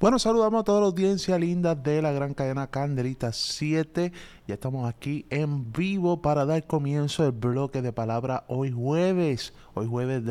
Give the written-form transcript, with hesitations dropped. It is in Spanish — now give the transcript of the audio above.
Bueno, saludamos a toda la audiencia linda de la gran cadena Candelita 7. Ya estamos aquí en vivo para dar comienzo al bloque de palabra hoy jueves. Hoy jueves